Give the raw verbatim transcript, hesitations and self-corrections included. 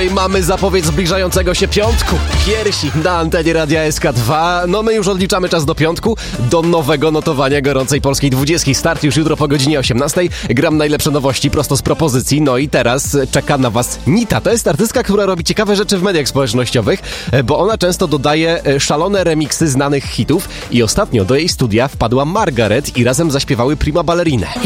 i mamy zapowiedź zbliżającego się piątku. Piersi na antenie Radia S K dwa. No my już odliczamy czas do piątku, do nowego notowania gorącej polskiej dwudziestki. Start już jutro po godzinie osiemnastej. Gram najlepsze nowości prosto z propozycji. No i teraz czeka na was Nita. To jest artystka, która robi ciekawe rzeczy w mediach społecznościowych, bo ona często dodaje szalone remiksy znanych hitów i ostatnio do jej studia wpadła Margaret i razem zaśpiewały Prima Ballerina.